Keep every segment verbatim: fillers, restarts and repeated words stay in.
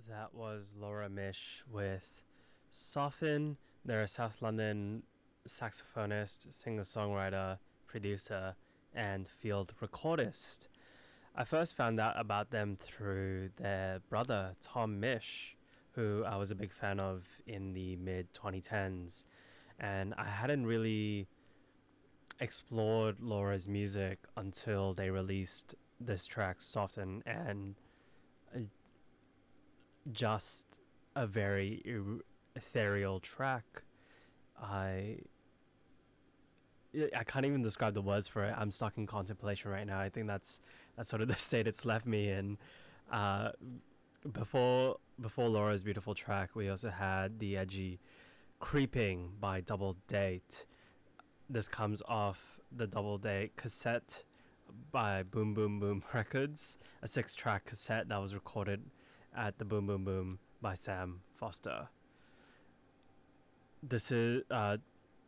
That was Laura Mish with Soften. They're a South London saxophonist, singer songwriter, producer, and field recordist. I first found out about them through their brother, Tom Mish, who I was a big fan of in the mid twenty tens. And I hadn't really explored Laura's music until they released this track, Soften, and just a very er- ethereal track. I I can't even describe the words for it. I'm stuck in contemplation right now. I think that's that's sort of the state it's left me in. Uh, before before Laura's beautiful track, we also had the edgy "Creeping" by Double Date. This comes off the Double Date cassette by Boom Boom Boom Records, a six-track cassette that was recorded at the Boom Boom Boom by Sam Foster. This is uh,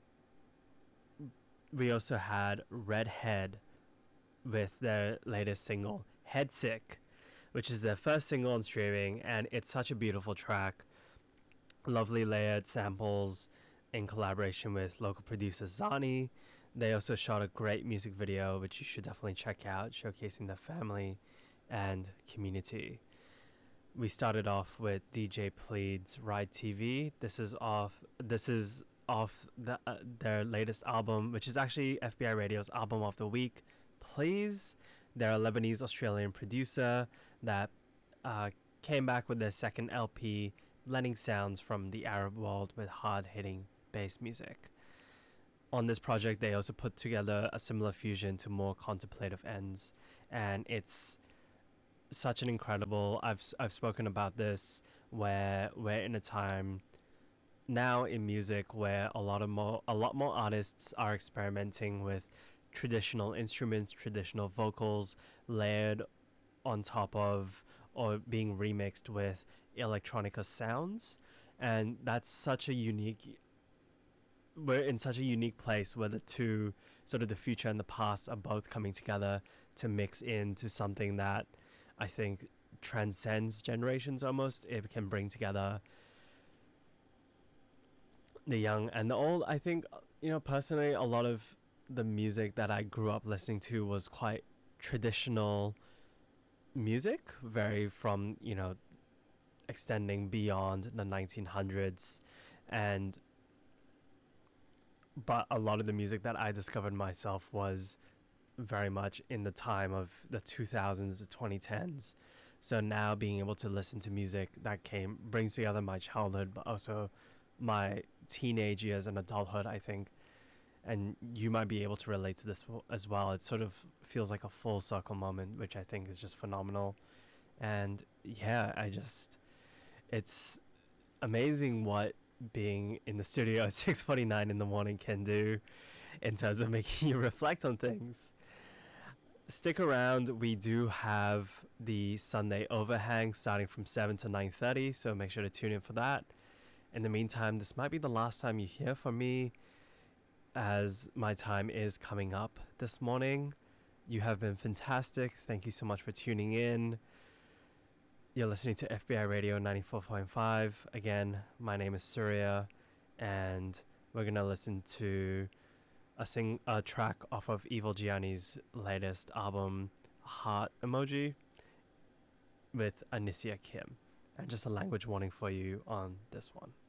we also had Redhead with their latest single Headsick, which is their first single on streaming, and it's such a beautiful track. Lovely layered samples in collaboration with local producer Zani. They also shot a great music video, which you should definitely check out, showcasing their family and community. We started off with D J Plead's Ride T V. This is off. This is off the, uh, their latest album, which is actually F B I Radio's album of the week. Please, they're a Lebanese Australian producer that uh, came back with their second L P, blending sounds from the Arab world with hard-hitting bass music. On this project, they also put together a similar fusion to more contemplative ends, and it's such an incredible. I've I've spoken about this where we're in a time now in music where a lot of more a lot more artists are experimenting with traditional instruments, traditional vocals layered on top of or being remixed with electronica sounds, and that's such a unique. We're in such a unique place where the two, sort of the future and the past, are both coming together to mix into something that I think transcends generations almost. It can bring together the young and the old. I think, you know, personally, a lot of the music that I grew up listening to was quite traditional music, very from, you know, extending beyond the nineteen hundreds. And but a lot of the music that I discovered myself was very much in the time of the two thousands to twenty tens. So now being able to listen to music that came brings together my childhood but also my teenage years and adulthood, I think, and you might be able to relate to this as well. It sort of feels like a full circle moment, which I think is just phenomenal. And yeah, I just it's amazing what being in the studio at six forty-nine in the morning can do in terms of making you reflect on things. Stick around. We do have the Sunday overhang starting from seven to nine thirty, so make sure to tune in for that. In the meantime, this might be the last time you hear from me, as my time is coming up this morning. You have been fantastic. Thank you so much for tuning in. You're listening to F B I Radio ninety-four point five. Again, my name is Surya, and we're going to listen to a sing a track off of Evil Gianni's latest album, Heart Emoji, with Anicia Kim. And just a language warning for you on this one.